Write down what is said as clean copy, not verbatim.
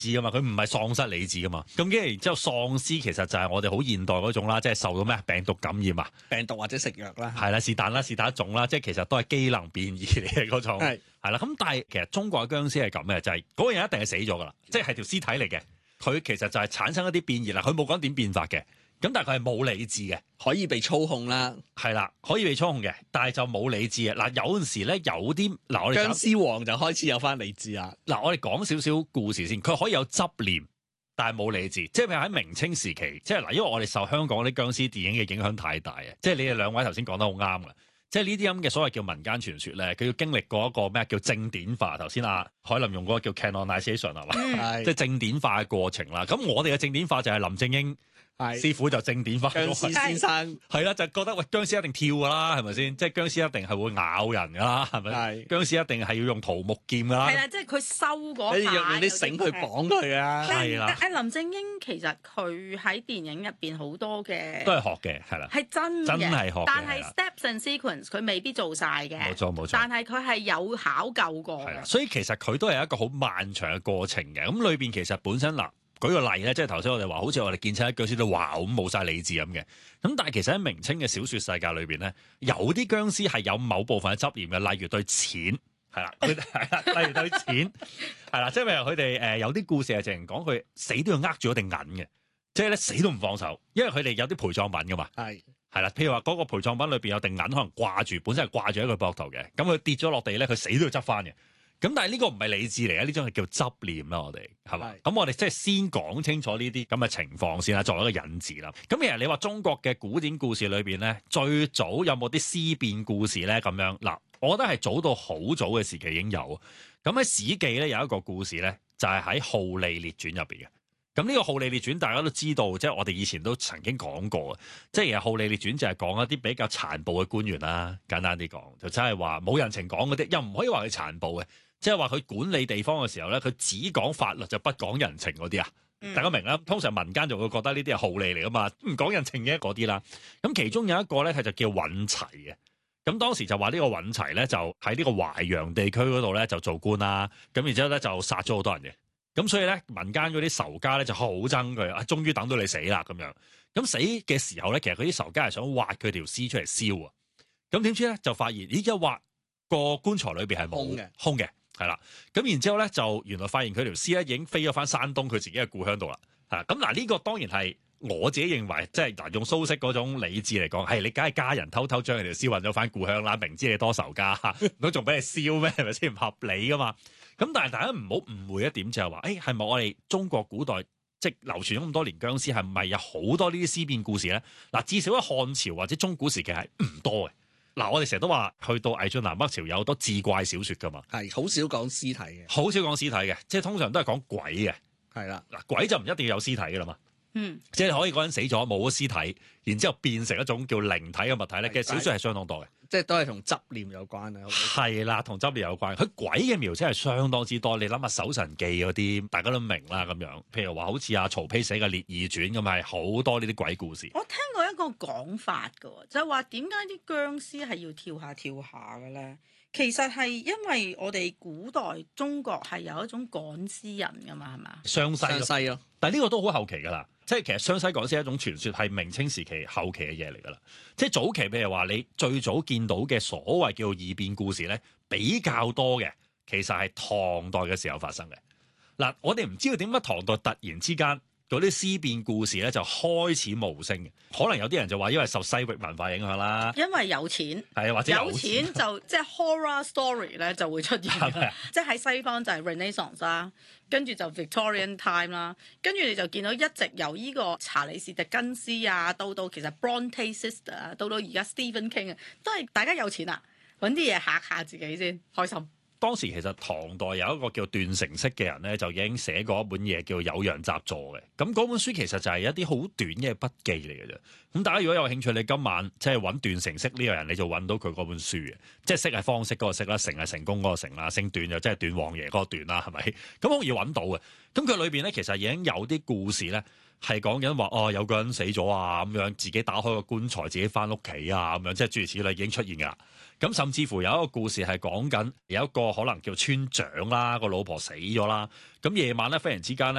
智噶嘛，佢唔係喪失理智噶嘛。咁跟住然之後，喪屍其實就係我哋好現代嗰種啦，即係受到咩病毒感染啊， 病毒或者食藥啦， 係啦，是但一種啦，即係其實都係機能變異嚟嘅嗰種，係啦。咁但係其實中國嘅僵屍係咁嘅，就係嗰個人一定係死咗噶啦，即係條屍體嚟嘅，佢其實就係產生一啲變異啦，佢冇講點變法嘅。咁但係佢係冇理智嘅， 可以被操控啦， 係啦，可以被操控嘅，但係就冇理智嘅。嗱，有陣時咧有啲嗱，我哋僵屍王就開始有翻理智啦。 嗱，我哋講少少故事先，佢可以有執念，但係冇理智。即係譬如喺明清時期，即係嗱，因為我哋受香港啲僵屍電影嘅影響太大啊，即係你哋兩位頭先講得好啱㗎。即係呢啲咁嘅所謂叫民間傳說咧，佢要經歷過一個咩叫正典化。頭先阿海林用嗰個叫 canonization 係嘛，即係正典化嘅過程啦。咁我哋嘅正典化就係林正英師傅就正典化僵屍先生係啦，就覺得喂，僵屍一定跳噶啦，係咪先？即係僵屍一定係會咬人噶啦，係咪？ 係僵屍一定係要用桃木劍噶啦。 係啦，即係佢收嗰下用啲繩去綁佢啊。 係啦。 林正英其實佢喺電影入邊好多嘅都係學嘅，係啦， 係真係學嘅， 但係 steps and sequence 佢未必做晒嘅。 冇錯。 但係佢係有考究過嘅。 所以其實佢都係一個好漫長嘅過程嘅。咁裏邊其實本身嗱。舉個例咧，即係頭先我哋話，好似我哋見親啲僵屍都哇咁冇晒理智咁嘅。咁但係其實喺明清嘅小說世界裏邊咧，有啲僵屍係有某部分嘅執念嘅，例如對錢係啦，例如對錢係啦，即係譬如佢哋有啲故事係直情講佢死都要握住一定銀嘅，即係咧死都唔放手，因為佢哋有啲陪葬品噶嘛。係啦，譬如話嗰個陪葬品裏邊有定銀，可能掛住，本身係掛住喺佢膊頭嘅，咁佢跌咗落地咧，佢死都要執翻嘅。咁但係呢個唔係理智嚟嘅，呢種係叫執念啦，我哋係嘛？咁我哋即係先講清楚呢啲咁嘅情況先啦，作為一個引子啦。咁其實你話中國嘅古典故事裏邊咧，最早有冇啲屍變故事咧？咁樣嗱，我覺得係早到好早嘅時期已經有。咁喺《史記》咧有一個故事咧，就係喺《浩利列傳》入邊嘅。咁呢個《浩利列傳》大家都知道，即係我哋以前都曾經講過，即係其實《浩利列傳》就係講一啲比較殘暴嘅官員啦。簡單啲講，就真係話冇人情講嗰啲，又唔可以話佢殘暴嘅。即係話佢管理地方嘅時候咧，佢只講法律就不講人情嗰啲啊，大家明啦。通常民間就會覺得呢啲係酷吏嚟噶嘛，唔講人情嘅嗰啲啦。咁其中有一個咧係就叫尹齊嘅。咁當時就話呢個尹齊咧就喺呢個淮陽地區嗰度咧就做官啦。咁然之後咧就殺咗好多人嘅。咁所以咧民間嗰啲仇家咧就好憎佢啊，終於等到你死啦咁樣。咁死嘅時候咧，其實嗰啲仇家係想挖佢條屍出嚟燒啊。咁點知咧就發現咦，一挖個棺材裏邊係冇空嘅。係啦，咁然之後咧就原來發現佢條屍咧已經飛咗翻山東佢自己嘅故鄉度啦。係咁嗱，呢個當然係我自己認為，即係嗱用蘇軾嗰種理智嚟講，係你梗係家人偷偷將佢條屍運咗翻故鄉啦，明知你多仇家，唔通仲俾你燒咩？係咪先唔合理噶嘛？咁但係大家唔好誤會一點就係話，係咪我哋中國古代即係流傳咗咁多年僵屍，係咪有好多呢啲屍變故事咧？嗱，至少喺漢朝或者中古時期係唔多嘅。嗱，我哋成日都話去到魏晉南北朝有好多志怪小說噶嘛， 係好少講屍體嘅， 好少講屍體嘅，即係通常都係講鬼嘅， 係啦。 嗱，鬼就唔一定要有屍體噶啦嘛，即係可以嗰人死咗冇咗屍體，然之後變成一種叫靈體嘅物體咧，其實小說係相當多嘅， 即係都係同執念有關啊。 係啦，同執念有關。佢鬼嘅描寫係相當之多，你諗下《搜神記》嗰啲，大家都明啦咁樣。譬如話好似阿曹丕寫嘅《列異傳》咁，係好多呢啲鬼故事。 我聽過一個講法嘅，就係話點解啲僵屍係要跳下跳下嘅咧？其實係因為我哋古代中國係有一種趕屍人噶嘛，係嘛？ 湘西咯，但係呢個都好後期噶啦。即係其實湘西趕屍係一種傳說，係明清時期後期嘅嘢嚟噶啦。即係早期譬如話你最早見到嘅所謂叫做異變故事咧，比較多嘅其實係唐代嘅時候發生嘅。嗱，我哋唔知道點解唐代突然之間嗰啲屍變故事咧就開始無聲嘅，可能有啲人就話因為受西域文化影響啦， 因為有錢， 係或者有錢就即係 horror story 咧就會出現嘅，即係喺西方就係 Renaissance 啦，跟住就 Victorian time 啦，跟住你就見到一直由呢個查理士狄更斯啊，到其實 Bronte sister 啊，到而家 Stephen King 啊，都係大家有錢啊，揾啲嘢嚇下自己先開心。 當時其實唐代有一個叫段成式嘅人咧，就已經寫過一本嘢叫《酉陽雜座》嘅。咁嗰本書其實就係一啲好短嘅筆記嚟嘅啫。咁大家如果有興趣，你今晚即係揾段成式呢個人，你就揾到佢嗰本書嘅。即係式係方式嗰個式啦，成係成功嗰個成啦，姓段就即係段王爺嗰個段啦，係咪？咁好易揾到嘅。咁佢裏邊咧其實已經有啲故事咧係講緊話有個人死咗啊咁樣，自己打開個棺材，自己翻屋企啊咁樣，即係諸如此類已經出現㗎啦。 咁甚至乎有一個故事係講緊有一個可能叫村長啦，個老婆死咗啦，咁夜晚咧忽然之間咧。